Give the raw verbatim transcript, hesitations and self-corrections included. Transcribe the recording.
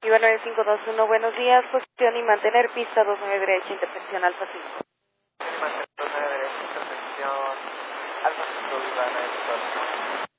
Iba nueve cinco dos uno, buenos días, posición y mantener pista dos nueve derecha, intersección Alfa cinco. Mantener dos nueve derecha, intersección Alfa cinco, Viva nueve cinco dos.